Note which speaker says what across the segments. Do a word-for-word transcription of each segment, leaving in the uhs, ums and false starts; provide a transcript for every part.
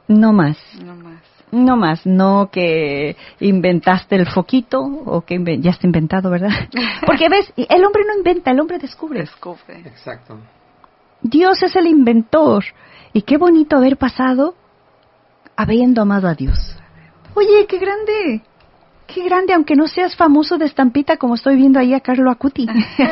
Speaker 1: No más.
Speaker 2: No más.
Speaker 1: No más, no que inventaste el foquito o que inven- ya está inventado, ¿verdad? Porque ves, el hombre no inventa, el hombre descubre.
Speaker 2: Descubre.
Speaker 3: Exacto.
Speaker 1: Dios es el inventor. Y qué bonito haber pasado habiendo amado a Dios. Oye, qué grande. Qué grande, aunque no seas famoso de estampita como estoy viendo ahí a Carlo Acuti.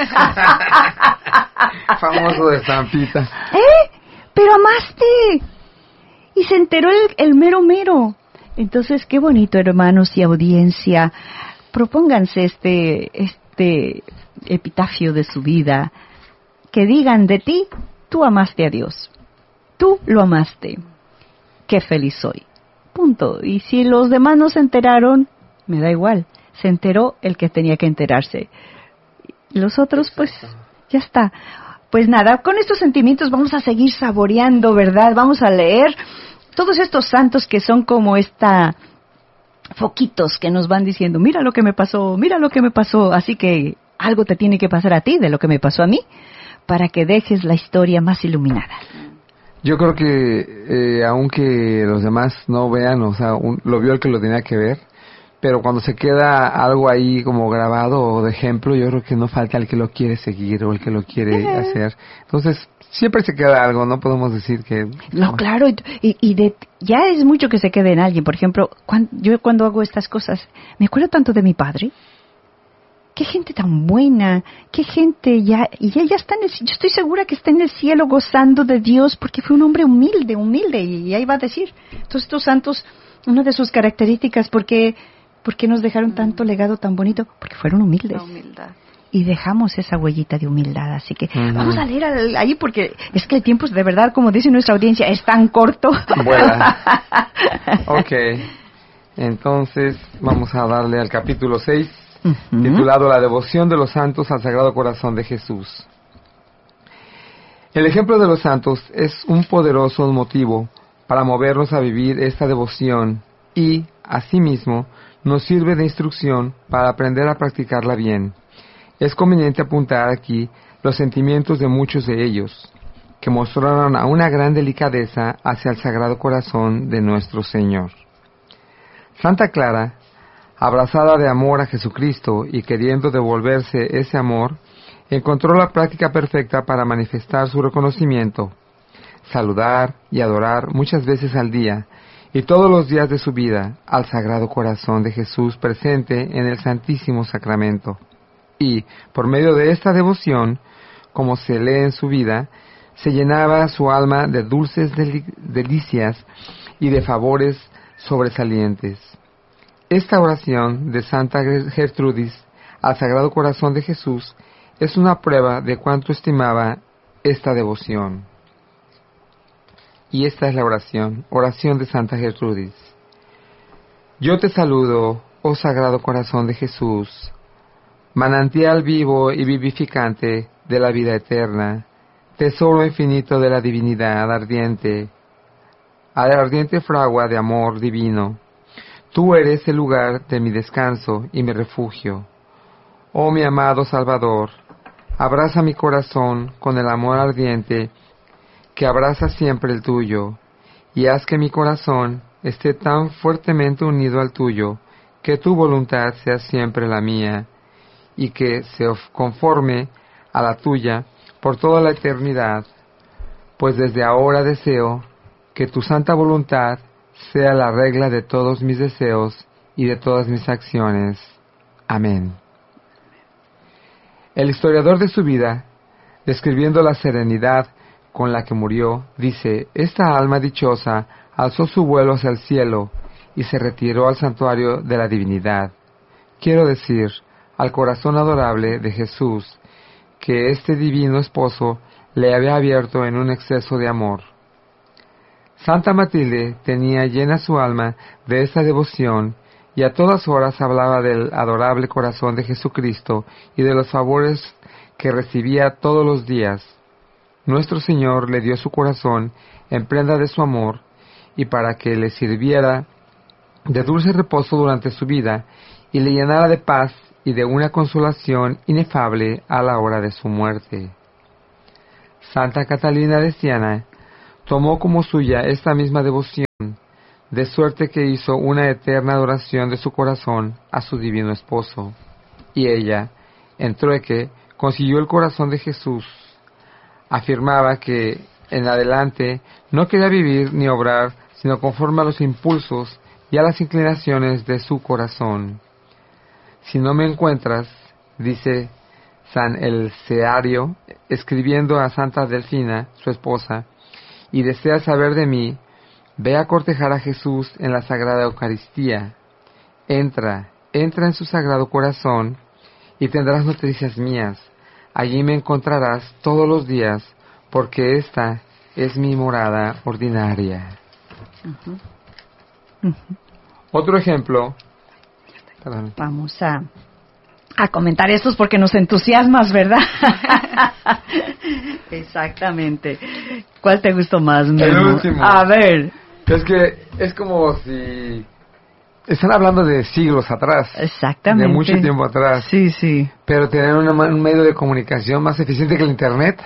Speaker 3: Famoso de estampita.
Speaker 1: ¿Eh? Pero amaste. Y se enteró el, el mero mero. Entonces, qué bonito, hermanos y audiencia. Propónganse este, este epitafio de su vida. Que digan de ti, tú amaste a Dios. Tú lo amaste. Qué feliz soy. Punto. Y si los demás no se enteraron, me da igual. Se enteró el que tenía que enterarse. Y los otros, pues, ya está. Pues nada, con estos sentimientos vamos a seguir saboreando, ¿verdad? Vamos a leer todos estos santos que son como esta foquitos que nos van diciendo, mira lo que me pasó, mira lo que me pasó. Así que algo te tiene que pasar a ti de lo que me pasó a mí, para que dejes la historia más iluminada.
Speaker 3: Yo creo que, eh, aunque los demás no vean, o sea, un, lo vio el que lo tenía que ver, pero cuando se queda algo ahí como grabado o de ejemplo, yo creo que no falta el que lo quiere seguir o el que lo quiere uh-huh. hacer. Entonces, siempre se queda algo, no podemos decir que...
Speaker 1: No, claro, y, y de, ya es mucho que se quede en alguien. Por ejemplo, cuando, yo cuando hago estas cosas, me acuerdo tanto de mi padre. Qué gente tan buena, qué gente ya, y ya, ya está en el, yo estoy segura que está en el cielo gozando de Dios porque fue un hombre humilde, humilde, y ahí va a decir. Todos estos santos, una de sus características, porque, porque nos dejaron tanto legado tan bonito, porque fueron humildes.
Speaker 2: La humildad.
Speaker 1: Y dejamos esa huellita de humildad, así que uh-huh. vamos a leer al, ahí porque es que el tiempo, de verdad, como dice nuestra audiencia, es tan corto.
Speaker 3: Bueno, ok, entonces vamos a darle al capítulo seis. Uh-huh. Titulado La devoción de los santos al Sagrado Corazón de Jesús. El ejemplo de los santos es un poderoso motivo para movernos a vivir esta devoción y, asimismo, nos sirve de instrucción para aprender a practicarla bien. Es conveniente apuntar aquí los sentimientos de muchos de ellos, que mostraron a una gran delicadeza hacia el Sagrado Corazón de nuestro Señor. Santa Clara, abrazada de amor a Jesucristo y queriendo devolverse ese amor, encontró la práctica perfecta para manifestar su reconocimiento, saludar y adorar muchas veces al día y todos los días de su vida al Sagrado Corazón de Jesús presente en el Santísimo Sacramento. Y, por medio de esta devoción, como se lee en su vida, se llenaba su alma de dulces deli- delicias y de favores sobresalientes. Esta oración de Santa Gertrudis al Sagrado Corazón de Jesús es una prueba de cuánto estimaba esta devoción. Y esta es la oración, oración de Santa Gertrudis. Yo te saludo, oh Sagrado Corazón de Jesús, manantial vivo y vivificante de la vida eterna, tesoro infinito de la divinidad ardiente, ardiente fragua de amor divino. Tú eres el lugar de mi descanso y mi refugio. Oh mi amado Salvador, abraza mi corazón con el amor ardiente que abraza siempre el tuyo, y haz que mi corazón esté tan fuertemente unido al tuyo, que tu voluntad sea siempre la mía, y que se conforme a la tuya por toda la eternidad, pues desde ahora deseo que tu santa voluntad sea la regla de todos mis deseos y de todas mis acciones. Amén. El historiador de su vida, describiendo la serenidad con la que murió, dice: esta alma dichosa alzó su vuelo hacia el cielo y se retiró al santuario de la divinidad. Quiero decir, al corazón adorable de Jesús, que este divino esposo le había abierto en un exceso de amor. Santa Matilde tenía llena su alma de esta devoción y a todas horas hablaba del adorable corazón de Jesucristo y de los favores que recibía todos los días. Nuestro Señor le dio su corazón en prenda de su amor y para que le sirviera de dulce reposo durante su vida y le llenara de paz y de una consolación inefable a la hora de su muerte. Santa Catalina de Siena tomó como suya esta misma devoción de suerte que hizo una eterna adoración de su corazón a su divino esposo. Y ella, en trueque, consiguió el corazón de Jesús. Afirmaba que, en adelante, no quería vivir ni obrar, sino conforme a los impulsos y a las inclinaciones de su corazón. Si no me encuentras, dice San Elceario, escribiendo a Santa Delfina, su esposa, y deseas saber de mí, ve a cortejar a Jesús en la Sagrada Eucaristía. Entra, entra en su Sagrado Corazón, y tendrás noticias mías. Allí me encontrarás todos los días, porque esta es mi morada ordinaria.
Speaker 1: Uh-huh. Uh-huh.
Speaker 3: Otro ejemplo. Perdón.
Speaker 1: Vamos a, a comentar estos porque nos entusiasmas, ¿verdad? Exactamente. ¿Cuál te gustó más, Memo?
Speaker 3: El último.
Speaker 1: A ver.
Speaker 3: Es que es como si están hablando de siglos atrás.
Speaker 1: Exactamente.
Speaker 3: De mucho tiempo atrás.
Speaker 1: Sí, sí.
Speaker 3: Pero tener una, un medio de comunicación más eficiente que el internet.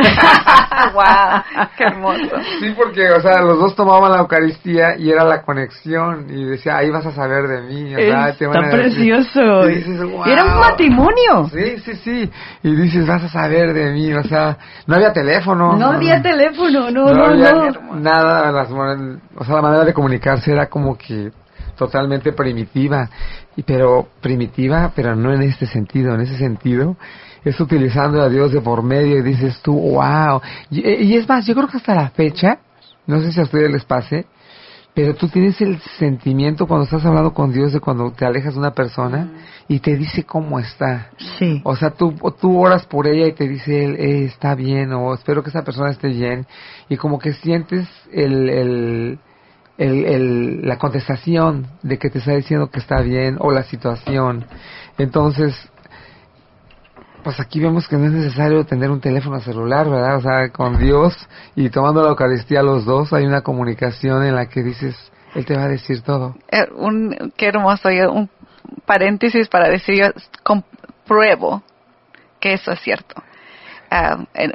Speaker 1: ¡Wow! ¡Qué hermoso!
Speaker 3: Sí, porque, o sea, los dos tomaban la Eucaristía y era la conexión. Y decía, ahí vas a saber de mí. O sea, te van
Speaker 1: Está
Speaker 3: a
Speaker 1: precioso.
Speaker 3: Y dices, wow.
Speaker 1: Era un matrimonio.
Speaker 3: Sí, sí, sí. Y dices, vas a saber de mí. O sea, no había teléfono.
Speaker 1: No, no había teléfono, no,
Speaker 3: no.
Speaker 1: no,
Speaker 3: había
Speaker 1: no.
Speaker 3: Nada. Las, o sea, la manera de comunicarse era como que totalmente primitiva, y pero primitiva, pero no en este sentido. En ese sentido es utilizando a Dios de por medio y dices tú, wow. Y, y es más, yo creo que hasta la fecha, no sé si a ustedes les pase, pero tú tienes el sentimiento cuando estás hablando con Dios de cuando te alejas de una persona mm. y te dice cómo está.
Speaker 1: Sí.
Speaker 3: O sea, tú, tú oras por ella y te dice él, eh, está bien, o espero que esa persona esté bien, y como que sientes el... el El, el, la contestación de que te está diciendo que está bien, o la situación. Entonces, pues aquí vemos que no es necesario tener un teléfono celular, ¿verdad? O sea, con Dios y tomando la Eucaristía los dos, hay una comunicación en la que dices, Él te va a decir todo.
Speaker 2: Eh, un, qué hermoso, yo, un paréntesis para decir, yo compruebo que eso es cierto. Uh, en,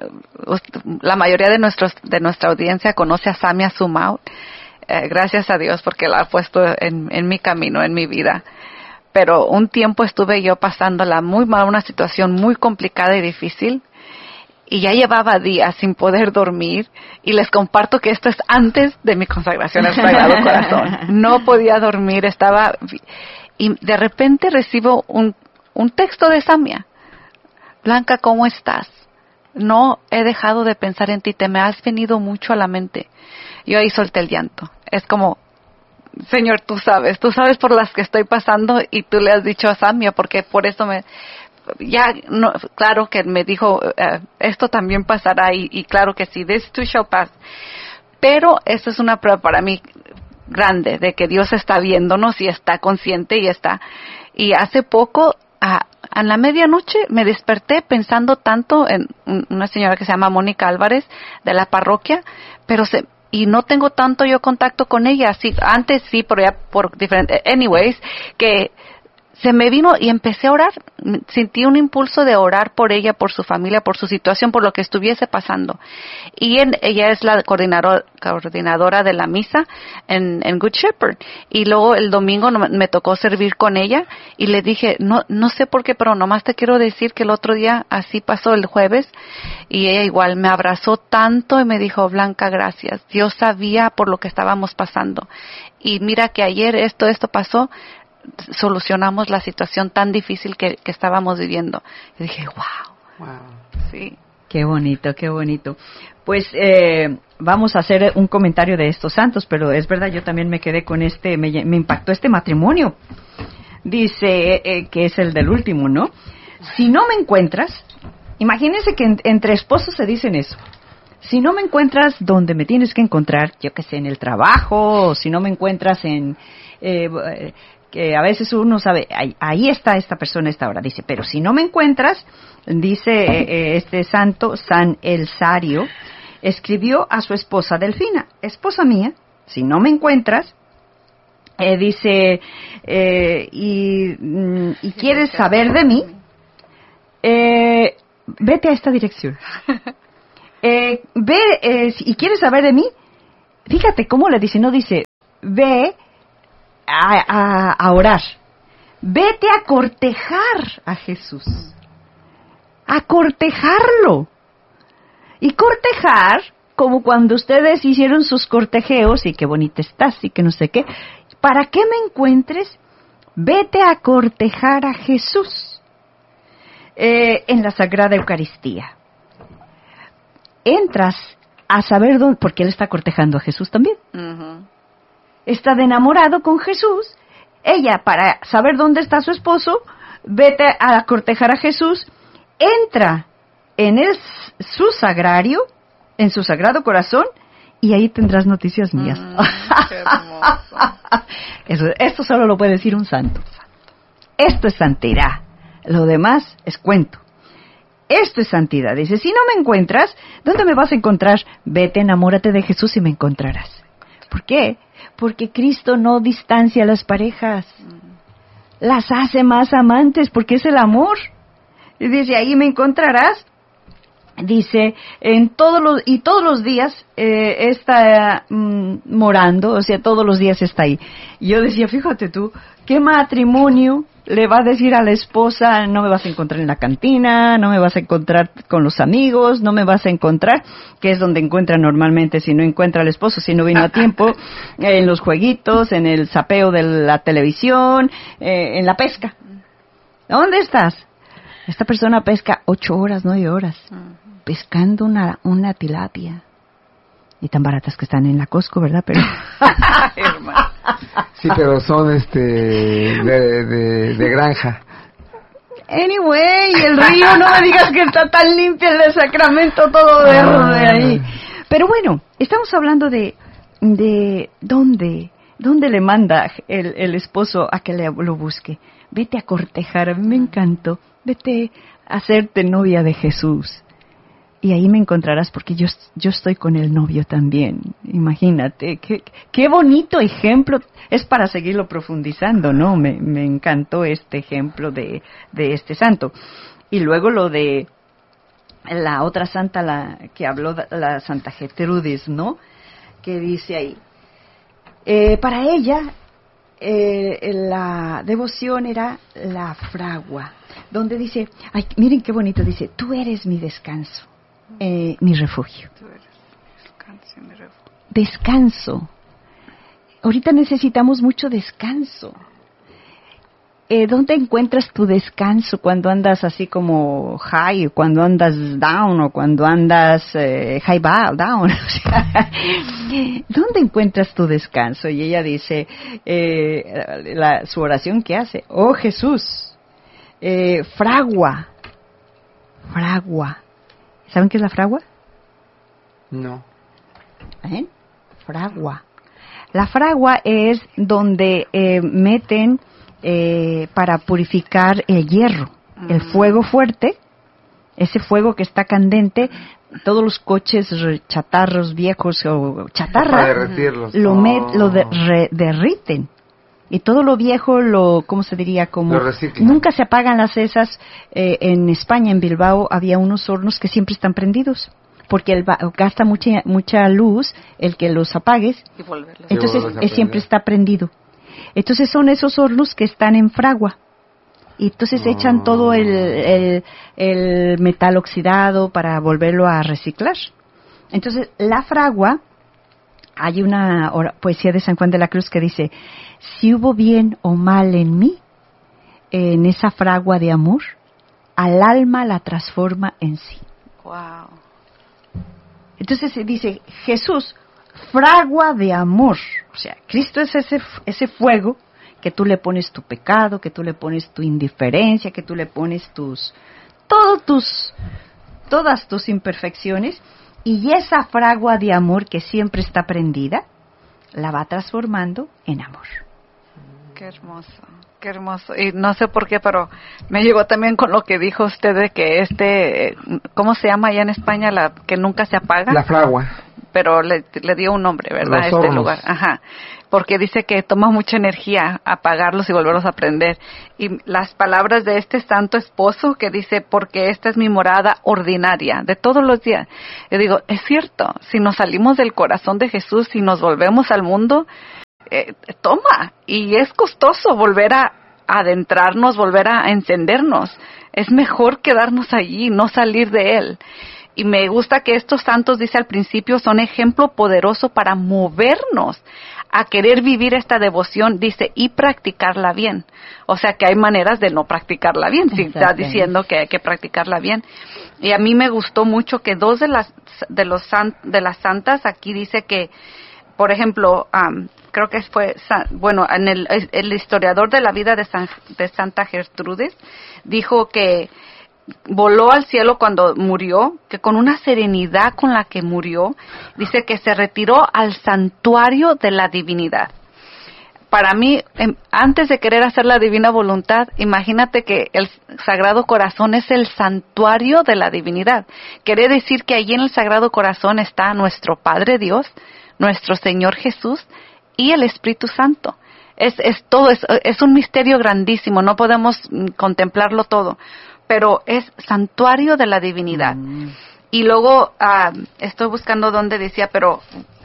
Speaker 2: la mayoría de nuestros de nuestra audiencia conoce a Samia Sumaut. Eh, gracias a Dios porque la ha puesto en, en mi camino, en mi vida. Pero un tiempo estuve yo pasándola muy mal, una situación muy complicada y difícil, y ya llevaba días sin poder dormir, y les comparto que esto es antes de mi consagración al Sagrado Corazón. No podía dormir, estaba... Y de repente recibo un, un texto de Samia. Blanca, ¿cómo estás? No he dejado de pensar en ti, te me has venido mucho a la mente. Yo ahí solté el llanto. Es como, Señor, tú sabes, tú sabes por las que estoy pasando, y tú le has dicho a Samia, porque por eso me, ya, no, claro que me dijo, uh, esto también pasará, y, y claro que sí, this too shall pass. Pero eso es una prueba para mí grande, de que Dios está viéndonos y está consciente y está. Y hace poco, a, a la medianoche, me desperté pensando tanto en una señora que se llama Mónica Álvarez, de la parroquia, pero se, y no tengo tanto yo contacto con ella, sí, antes sí, pero ya por diferentes, anyways, que se me vino y empecé a orar, sentí un impulso de orar por ella, por su familia, por su situación, por lo que estuviese pasando. Y en, ella es la coordinador, coordinadora de la misa en, en Good Shepherd. Y luego el domingo no, me tocó servir con ella, y le dije, no, no sé por qué, pero nomás te quiero decir que el otro día así pasó el jueves, y ella igual me abrazó tanto y me dijo, Blanca, gracias. Dios sabía por lo que estábamos pasando. Y mira que ayer esto, esto pasó, solucionamos la situación tan difícil que, que estábamos viviendo. Y dije, wow.
Speaker 3: Wow.
Speaker 2: Sí.
Speaker 1: Qué bonito, qué bonito. Pues eh, vamos a hacer un comentario de estos santos, pero es verdad, yo también me quedé con este, me, me impactó este matrimonio. Dice eh, que es el del último, ¿no? Si no me encuentras, imagínense que en, entre esposos se dicen eso. Si no me encuentras donde me tienes que encontrar, yo que sé, en el trabajo, o si no me encuentras en... Eh, que a veces uno sabe, ahí, ahí está esta persona a esta hora, dice, pero si no me encuentras, dice eh, este santo, San Elsario, escribió a su esposa Delfina, esposa mía, si no me encuentras, eh, dice, eh, y, y quieres saber de mí, eh, vete a esta dirección. Eh, ve, eh, y quieres saber de mí, fíjate cómo le dice, no dice, ve a, a, a orar. Vete a cortejar a Jesús. A cortejarlo. Y cortejar, como cuando ustedes hicieron sus cortejeos, y qué bonita estás, y que no sé qué. Para que me encuentres, vete a cortejar a Jesús. Eh, en la Sagrada Eucaristía. Entras a saber dónde, porque él está cortejando a Jesús también. Uh-huh. Está de enamorado con Jesús. Ella, para saber dónde está su esposo, vete a cortejar a Jesús, entra en el, su sagrario, en su sagrado corazón, y ahí tendrás noticias mías. Mm, qué hermoso. Eso, esto solo lo puede decir un santo. Esto es santidad. Lo demás es cuento. Esto es santidad. Dice, si no me encuentras, ¿dónde me vas a encontrar? Vete, enamórate de Jesús y me encontrarás. ¿Por qué? Porque Cristo no distancia a las parejas. Las hace más amantes, porque es el amor. Y dice, ahí me encontrarás. Dice, en todos los, y todos los días eh, está mm, morando, o sea, todos los días está ahí. Y yo decía, fíjate tú, ¿qué matrimonio le va a decir a la esposa, no me vas a encontrar en la cantina, no me vas a encontrar con los amigos, no me vas a encontrar, que es donde encuentra normalmente si no encuentra al esposo, si no vino a tiempo, en los jueguitos, en el zapeo de la televisión, eh, en la pesca? ¿Dónde estás? Esta persona pesca ocho horas, nueve horas, pescando una, una tilapia. Y tan baratas que están en la Costco, ¿verdad? Pero
Speaker 3: sí, pero son este de, de, de granja.
Speaker 1: Anyway, el río, no me digas que está tan limpio el de Sacramento, todo verde ahí. Pero bueno, estamos hablando de, de dónde, dónde le manda el, el esposo a que le, lo busque. Vete a cortejar, a mí me encantó. Vete a hacerte novia de Jesús. Y ahí me encontrarás porque yo, yo estoy con el novio también. Imagínate, qué, qué bonito ejemplo. Es para seguirlo profundizando, ¿no? Me, me encantó este ejemplo de, de este santo. Y luego lo de la otra santa, la que habló, la Santa Gertrudis, ¿no? Que dice ahí, eh, para ella eh, la devoción era la fragua, donde dice, ay, miren qué bonito, dice, tú eres mi descanso. Eh, mi refugio. Descanso, mi refugio. Descanso. Ahorita necesitamos mucho descanso. Eh, ¿Dónde encuentras tu descanso cuando andas así como high, cuando andas down o cuando andas eh, high down? O sea, ¿dónde encuentras tu descanso? Y ella dice, eh, la, su oración que hace, oh Jesús, eh, fragua, fragua. ¿Saben qué es la fragua?
Speaker 3: No.
Speaker 1: ¿Eh? Fragua. La fragua es donde eh, meten eh, para purificar el hierro, uh-huh. El fuego fuerte, ese fuego que está candente, todos los coches chatarros viejos o chatarra,
Speaker 3: para derretirlos.
Speaker 1: Lo, met, oh. lo de, re, derriten. Y todo lo viejo, lo, ¿cómo se diría? Como nunca se apagan las esas. Eh, en España, en Bilbao, había unos hornos que siempre están prendidos, porque el, gasta mucha mucha luz el que los apagues. Y entonces eh, siempre está prendido. Entonces son esos hornos que están en fragua. Y entonces oh. echan todo el, el, el metal oxidado para volverlo a reciclar. Entonces la fragua, hay una poesía de San Juan de la Cruz que dice, si hubo bien o mal en mí, en esa fragua de amor, al alma la transforma en sí.
Speaker 2: Wow.
Speaker 1: Entonces se dice, Jesús, fragua de amor. O sea, Cristo es ese, ese fuego que tú le pones tu pecado, que tú le pones tu indiferencia, que tú le pones tus, todos tus, todas tus imperfecciones, y esa fragua de amor que siempre está prendida, la va transformando en amor.
Speaker 2: Qué hermoso, qué hermoso. Y no sé por qué, pero me llegó también con lo que dijo usted de que este, ¿cómo se llama allá en España? La que nunca se apaga.
Speaker 3: La fragua.
Speaker 2: Pero le, le dio un nombre, ¿verdad?
Speaker 3: Los
Speaker 2: este
Speaker 3: hornos.
Speaker 2: lugar. Ajá. Porque dice que toma mucha energía apagarlos y volverlos a prender. Y las palabras de este santo esposo que dice, porque esta es mi morada ordinaria de todos los días. Yo digo, es cierto, si nos salimos del corazón de Jesús y nos volvemos al mundo, eh, toma, y es costoso volver a adentrarnos, volver a encendernos. Es mejor quedarnos allí, no salir de él. Y me gusta que estos santos, dice al principio, son ejemplo poderoso para movernos a querer vivir esta devoción, dice, y practicarla bien. O sea que hay maneras de no practicarla bien, si está diciendo que hay que practicarla bien. Y a mí me gustó mucho que dos de las de los san, de las santas aquí dice que, por ejemplo, um, creo que fue, bueno, en el, el historiador de la vida de, San, de Santa Gertrudis dijo que voló al cielo cuando murió, que con una serenidad con la que murió, dice que se retiró al santuario de la divinidad. Para mí, antes de querer hacer la divina voluntad, imagínate que el Sagrado Corazón es el santuario de la divinidad. Quiere decir que allí en el Sagrado Corazón está nuestro Padre Dios, nuestro Señor Jesús y el Espíritu Santo. Es, es todo, es, es un misterio grandísimo, no podemos contemplarlo todo, pero es santuario de la divinidad. Mm. Y luego, uh, estoy buscando dónde decía, pero,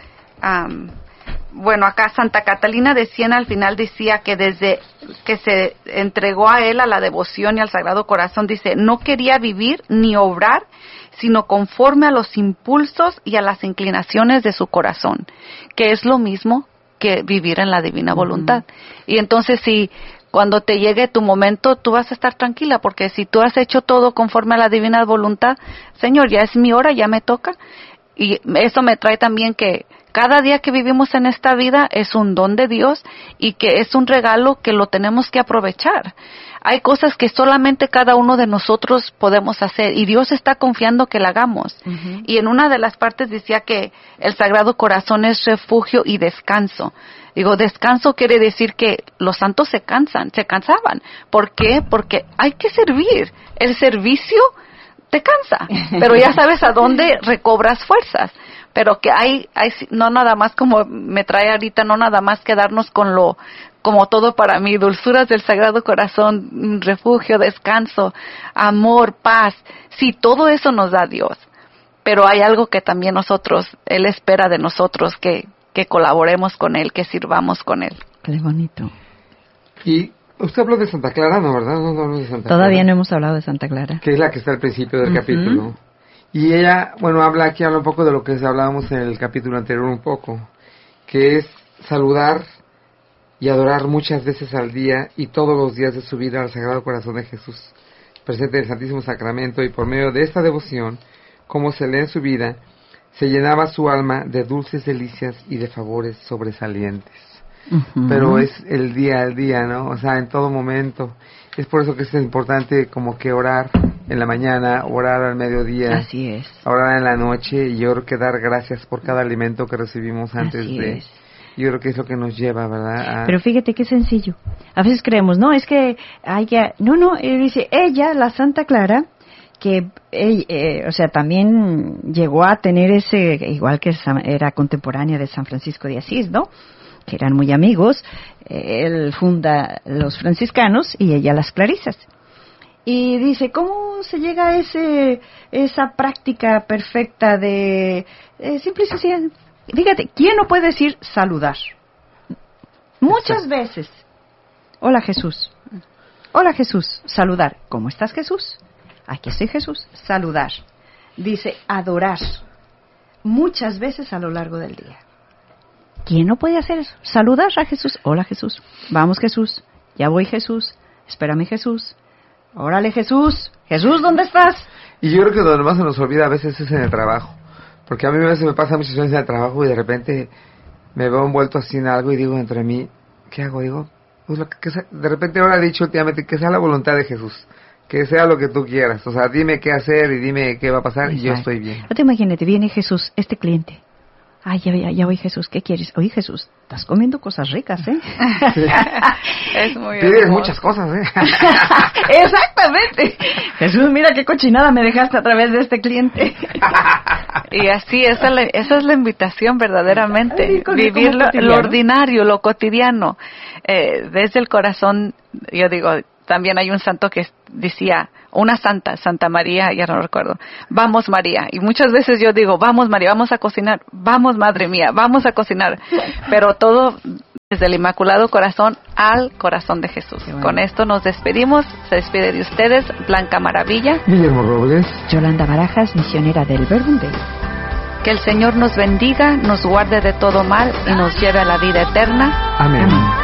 Speaker 2: um, bueno, acá Santa Catalina de Siena al final decía que desde que se entregó a él a la devoción y al Sagrado Corazón, dice, no quería vivir ni obrar, sino conforme a los impulsos y a las inclinaciones de su corazón, que es lo mismo que vivir en la divina voluntad. Mm. Y entonces, si cuando te llegue tu momento, tú vas a estar tranquila, porque si tú has hecho todo conforme a la divina voluntad, Señor, ya es mi hora, ya me toca. Y eso me trae también que cada día que vivimos en esta vida es un don de Dios y que es un regalo que lo tenemos que aprovechar. Hay cosas que solamente cada uno de nosotros podemos hacer y Dios está confiando que la hagamos. Uh-huh. Y en una de las partes decía que el Sagrado Corazón es refugio y descanso. Digo, descanso quiere decir que los santos se cansan, se cansaban. ¿Por qué? Porque hay que servir. El servicio te cansa, pero ya sabes a dónde recobras fuerzas. Pero que hay, hay, no nada más como me trae ahorita, no nada más quedarnos con lo, como todo para mí, dulzuras del Sagrado Corazón, refugio, descanso, amor, paz. Sí, todo eso nos da Dios. Pero hay algo que también nosotros, Él espera de nosotros, que, que colaboremos con Él, que sirvamos con Él.
Speaker 1: Qué bonito.
Speaker 3: Y usted habló de Santa Clara, ¿no, verdad? No, no habló de Santa
Speaker 1: Todavía
Speaker 3: Clara,
Speaker 1: no hemos hablado de Santa Clara.
Speaker 3: que es la que está al principio del uh-huh. capítulo. Y ella, bueno, habla aquí, habla un poco de lo que hablábamos en el capítulo anterior un poco, que es saludar y adorar muchas veces al día y todos los días de su vida al Sagrado Corazón de Jesús, presente en el Santísimo Sacramento, y por medio de esta devoción, como se lee en su vida, se llenaba su alma de dulces delicias y de favores sobresalientes. Uh-huh. Pero es el día al día, ¿no? O sea, en todo momento. Es por eso que es importante como que orar en la mañana, orar al mediodía.
Speaker 1: Así es.
Speaker 3: Orar en la noche, y yo creo que dar gracias por cada alimento que recibimos antes
Speaker 1: Así
Speaker 3: de...
Speaker 1: es.
Speaker 3: Yo creo que es lo que nos lleva, ¿verdad? A...
Speaker 1: Pero fíjate qué sencillo. A veces creemos, no, es que haya... No, no, él dice, ella, la Santa Clara, que, eh, eh, o sea, también llegó a tener ese, igual que era contemporánea de San Francisco de Asís, ¿no? Que eran muy amigos. Eh, él funda los franciscanos y ella las clarisas. Y dice, ¿cómo se llega a ese esa práctica perfecta de eh, simple y sencilla? Fíjate, ¿quién no puede decir saludar? Muchas Exacto. veces. Hola Jesús. Hola Jesús. Saludar. ¿Cómo estás Jesús? Aquí estoy Jesús. Saludar. Dice adorar. Muchas veces a lo largo del día. ¿Quién no puede hacer eso? Saludar a Jesús. Hola Jesús. Vamos Jesús. Ya voy Jesús. Espérame Jesús. Órale Jesús. Jesús, ¿dónde estás?
Speaker 3: Y yo creo que donde más se nos olvida a veces es en el trabajo. Porque a mí a veces me pasa muchas veces en el trabajo y de repente me veo envuelto así en algo y digo entre mí, ¿qué hago? Digo, pues lo que, que sea, de repente ahora he dicho últimamente que sea la voluntad de Jesús, que sea lo que tú quieras. O sea, dime qué hacer y dime qué va a pasar. Exacto. Y yo estoy bien.
Speaker 1: No te imagínate, viene Jesús, este cliente. Ay, ya, ya, ya voy Jesús, ¿qué quieres? Oye Jesús, estás comiendo cosas ricas, ¿eh?
Speaker 3: Sí.
Speaker 2: Es muy
Speaker 3: Pides hermoso. Muchas cosas, ¿eh?
Speaker 1: Exactamente. Jesús, mira qué cochinada me dejaste a través de este cliente.
Speaker 2: Y así, esa, le, esa es la invitación verdaderamente. Ay, vivir lo, lo ordinario, lo cotidiano. Eh, desde el corazón, yo digo, también hay un santo que decía, una santa, Santa María, ya no recuerdo, vamos María, y muchas veces yo digo, vamos María, vamos a cocinar, vamos Madre mía, vamos a cocinar, pero todo desde el Inmaculado Corazón al corazón de Jesús. Bueno. Con esto nos despedimos, se despide de ustedes Blanca Maravilla,
Speaker 3: Guillermo Robles,
Speaker 1: Yolanda Barajas, misionera del Verbum Dei.
Speaker 2: Que el Señor nos bendiga, nos guarde de todo mal y nos lleve a la vida eterna.
Speaker 3: Amén. Amén.